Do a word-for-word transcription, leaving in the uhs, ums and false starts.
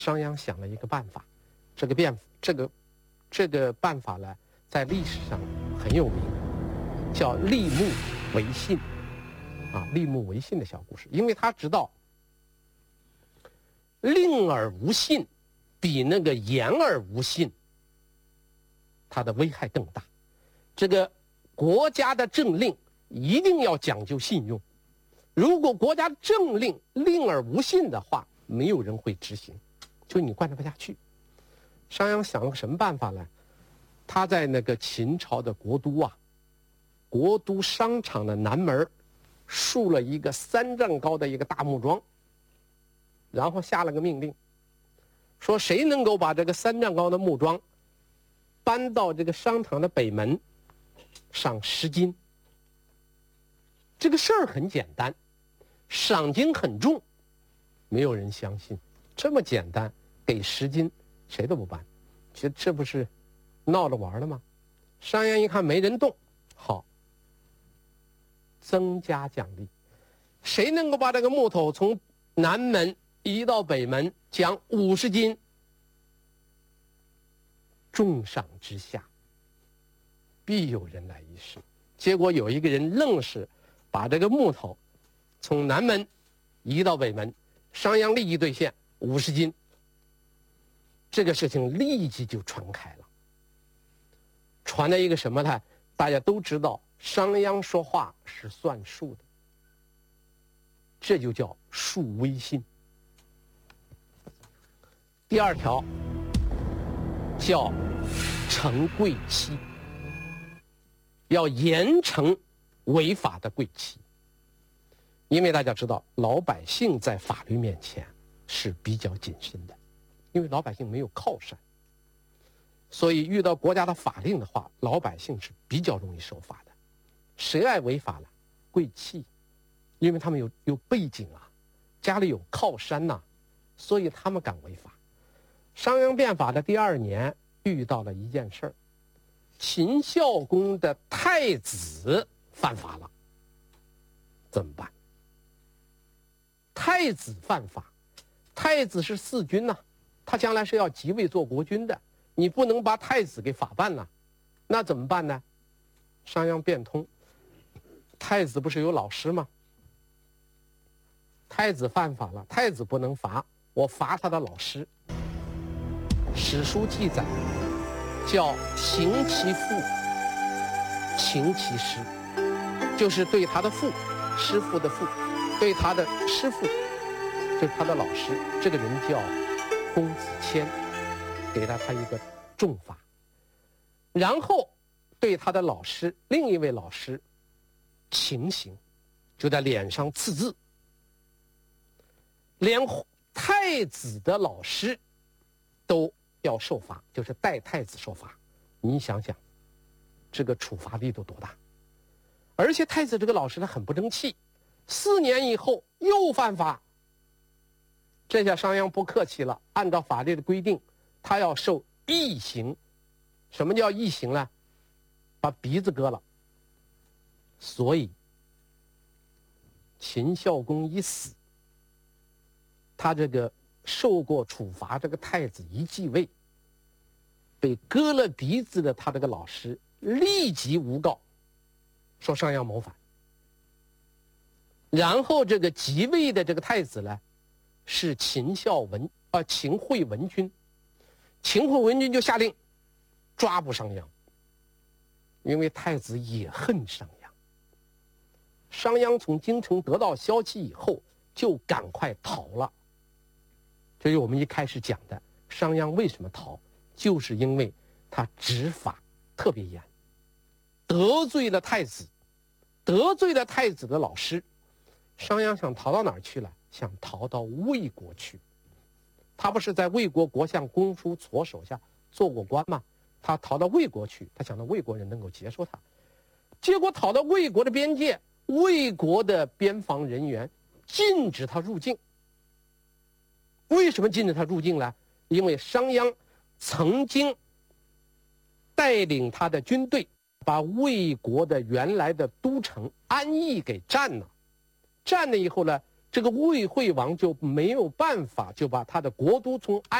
商鞅想了一个办法，这个变这个这个办法呢，在历史上很有名，叫立木为信啊，立木为信的小故事。因为他知道令而无信比那个言而无信它的危害更大。这个国家的政令一定要讲究信用，如果国家政令令而无信的话，没有人会执行，就你贯彻不下去。商鞅想了个什么办法呢？他在那个秦朝的国都啊，国都商场的南门竖了一个三丈高的一个大木桩，然后下了个命令，说谁能够把这个三丈高的木桩搬到这个商场的北门，赏十金。这个事儿很简单，赏金很重，没有人相信。这么简单，给十金，谁都不办。这这不是闹着玩的吗？商鞅一看没人动，好，增加奖励。谁能够把这个木头从南门移到北门，奖五十金。重赏之下，必有人来一试。结果有一个人愣是把这个木头从南门移到北门，商鞅立即兑现五十金。这个事情立即就传开了，传了一个什么呢？大家都知道商鞅说话是算数的，这就叫树威信。第二条叫惩贵戚，要严惩违法的贵戚。因为大家知道老百姓在法律面前是比较谨慎的，因为老百姓没有靠山，所以遇到国家的法令的话，老百姓是比较容易守法的。谁爱违法了？贵戚，因为他们有有背景啊，家里有靠山呐、啊，所以他们敢违法。商鞅变法的第二年遇到了一件事儿，秦孝公的太子犯法了，怎么办？太子犯法，太子是弑君呐、啊，他将来是要即位做国君的，你不能把太子给法办了，那怎么办呢？商鞅变通，太子不是有老师吗？太子犯法了，太子不能罚，我罚他的老师。史书记载叫刑其父，请其师，就是对他的父，师父的父，对他的师父，就是他的老师，这个人叫公子骞，给了他一个重罚。然后对他的老师，另一位老师情刑，就在脸上刺字。连太子的老师都要受罚，就是代太子受罚。你想想这个处罚力度多大。而且太子这个老师他很不争气，四年以后又犯法。这下商鞅不客气了，按照法律的规定，他要受缢刑。什么叫缢刑呢？把鼻子割了。所以秦孝公一死，他这个受过处罚这个太子一继位，被割了鼻子的他这个老师立即诬告，说商鞅谋反。然后这个即位的这个太子呢，是秦孝文啊、呃，秦惠文君。秦惠文君就下令抓捕商鞅，因为太子也恨商鞅。商鞅从京城得到消息以后，就赶快逃了。这是我们一开始讲的，商鞅为什么逃，就是因为他执法特别严，得罪了太子，得罪了太子的老师。商鞅想逃到哪儿去了？想逃到魏国去。他不是在魏国国相公叔痤手下做过官吗？他逃到魏国去，他想到魏国人能够接受他。结果逃到魏国的边界，魏国的边防人员禁止他入境。为什么禁止他入境呢？因为商鞅曾经带领他的军队把魏国的原来的都城安邑给占了，占了以后呢， 这个魏惠王就没有办法，就把他的国都从安